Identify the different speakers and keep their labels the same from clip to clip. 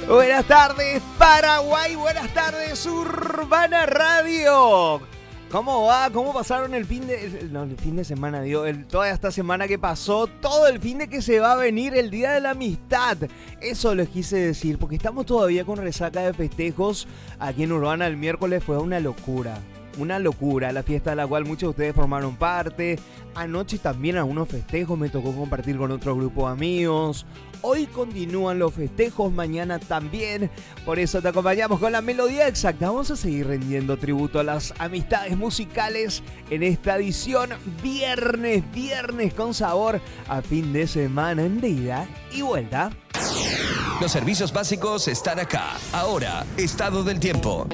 Speaker 1: Buenas tardes, Paraguay. Buenas tardes, Urbana Radio. ¿Cómo va? ¿Cómo pasaron el fin de semana? Toda esta semana que pasó, todo el fin de que se va a venir, el Día de la Amistad. Eso les quise decir, porque estamos todavía con resaca de festejos. Aquí en Urbana el miércoles fue una locura. Una locura, la fiesta de la cual muchos de ustedes formaron parte. Anoche también algunos festejos, me tocó compartir con otro grupo de amigos. Hoy continúan los festejos, mañana también. Por eso te acompañamos con la melodía exacta. Vamos a seguir rendiendo tributo a las amistades musicales en esta edición viernes con sabor a fin de semana en de ida y vuelta.
Speaker 2: Los servicios básicos están acá. Ahora, estado del tiempo.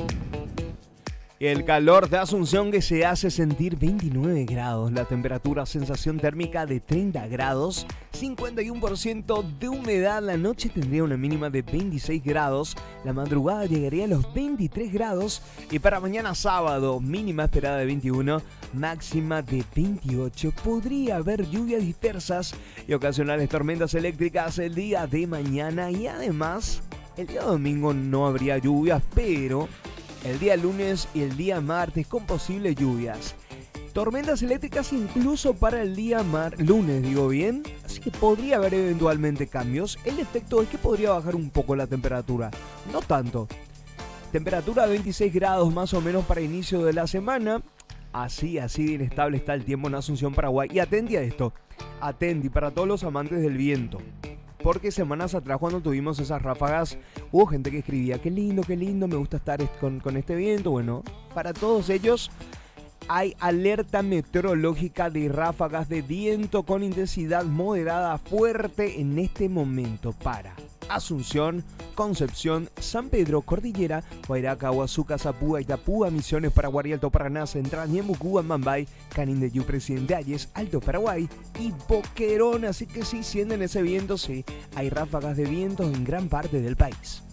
Speaker 1: El calor de Asunción que se hace sentir 29 grados, la temperatura, sensación térmica de 30 grados, 51% de humedad, la noche tendría una mínima de 26 grados, la madrugada llegaría a los 23 grados y para mañana sábado mínima esperada de 21, máxima de 28. Podría haber lluvias dispersas y ocasionales tormentas eléctricas el día de mañana y además el día domingo no habría lluvias, pero el día lunes y el día martes con posibles lluvias. Tormentas eléctricas incluso para el día lunes, digo bien. Así que podría haber eventualmente cambios. El efecto es que podría bajar un poco la temperatura. No tanto. Temperatura de 26 grados más o menos para inicio de la semana. Así de inestable está el tiempo en Asunción, Paraguay. Y atenti a esto. Atenti para todos los amantes del viento. Porque semanas atrás cuando tuvimos esas ráfagas, hubo gente que escribía, qué lindo, me gusta estar con este viento. Bueno, para todos ellos hay alerta meteorológica de ráfagas de viento con intensidad moderada a fuerte en este momento para Asunción, Concepción, San Pedro, Cordillera, Huayraca, Huazuca, Zapúa, Itapúa, Misiones, Paraguay, Alto Paraná, Central, Ñemucúa, Mambay, Canindeyú, Presidente Ayes, Alto Paraguay y Boquerón. Así que sí, sienten ese viento, sí, hay ráfagas de viento en gran parte del país.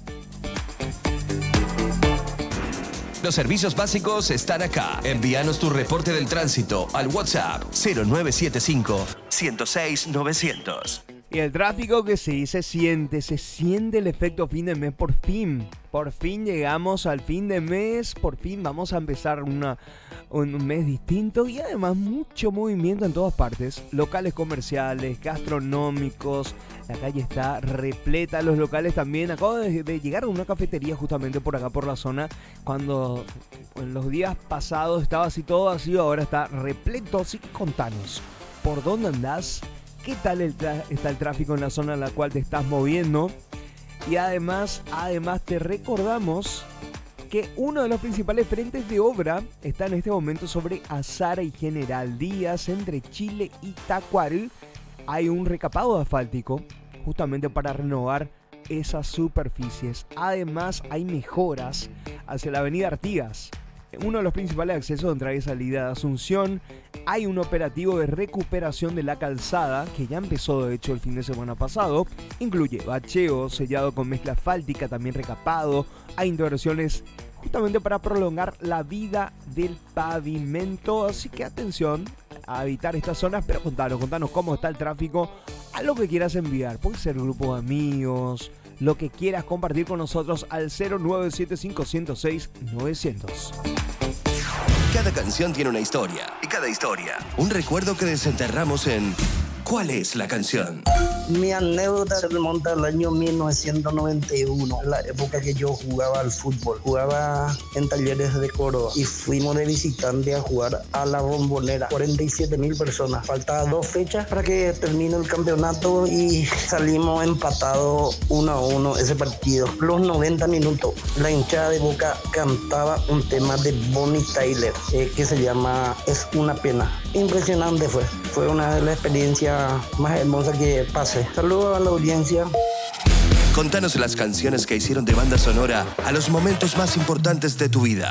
Speaker 2: Los servicios básicos están acá. Envíanos tu reporte del tránsito al WhatsApp 0975 106 900.
Speaker 1: Y el tráfico que sí se siente el efecto fin de mes por fin. Por fin llegamos al fin de mes, por fin vamos a empezar un mes distinto y además mucho movimiento en todas partes. Locales comerciales, gastronómicos, la calle está repleta, los locales también. Acabo de llegar a una cafetería justamente por acá por la zona, cuando en los días pasados estaba así todo vacío, ahora está repleto, así que contanos, ¿por dónde andás? ¿Qué tal está el tráfico en la zona en la cual te estás moviendo? Y además te recordamos que uno de los principales frentes de obra está en este momento sobre Azara y General Díaz, entre Chile y Tacuarí. Hay un recapado asfáltico justamente para renovar esas superficies. Además hay mejoras hacia la avenida Artigas, uno de los principales accesos de entrada y salida de Asunción. Hay un operativo de recuperación de la calzada que ya empezó de hecho el fin de semana pasado. Incluye bacheo, sellado con mezcla asfáltica, también recapado. Hay intervenciones justamente para prolongar la vida del pavimento. Así que atención a evitar estas zonas. Pero contanos cómo está el tráfico. A lo que quieras enviar. Puede ser grupo de amigos, lo que quieras compartir con nosotros al 0975 106 900.
Speaker 2: Cada canción tiene una historia y cada historia un recuerdo que desenterramos en ¿Cuál es la canción?
Speaker 3: Mi anécdota se remonta al año 1991, la época que yo jugaba al fútbol. Jugaba en Talleres de Córdoba y fuimos de visitante a jugar a La Bombonera. 47,000 personas. Faltaban 2 fechas para que termine el campeonato y salimos empatados 1-1 ese partido. Los 90 minutos, la hinchada de Boca cantaba un tema de Bonnie Tyler que se llama Es una pena. Impresionante fue una de las experiencias más hermosas que pasé. Saludos a la audiencia.
Speaker 2: Contanos las canciones que hicieron de banda sonora a los momentos más importantes de tu vida.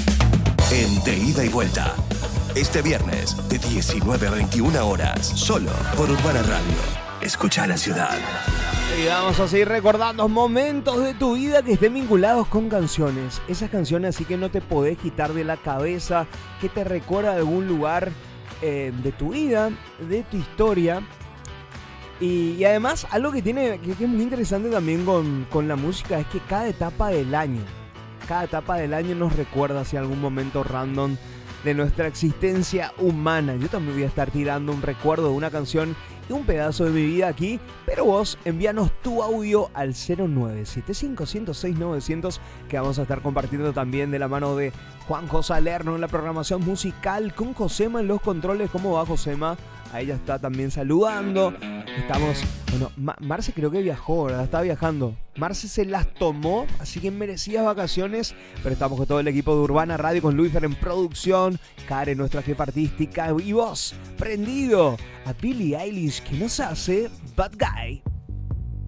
Speaker 2: En De Ida y Vuelta. Este viernes de 19 a 21 horas. Solo por Urbana Radio. Escucha a la ciudad.
Speaker 1: Y vamos a seguir recordando momentos de tu vida que estén vinculados con canciones. Esas canciones así que no te podés quitar de la cabeza, que te recuerda algún lugar de tu vida, de tu historia. Y además, algo que es muy interesante también con la música es que cada etapa del año nos recuerda hacia algún momento random de nuestra existencia humana. Yo también voy a estar tirando un recuerdo de una canción y un pedazo de mi vida aquí, pero vos envíanos tu audio al 0975-106-900, que vamos a estar compartiendo también de la mano de Juanjo Salerno en la programación musical, con Josema en los controles. ¿Cómo va, Josema? A ella está también saludando. Estamos, bueno, Marce creo que viajó, ¿verdad? Está viajando. Marce se las tomó, así que merecidas vacaciones. Pero estamos con todo el equipo de Urbana Radio, con Luisfer en producción, Karen, nuestra jefa artística, y vos, prendido a Billie Eilish, que nos hace Bad Guy.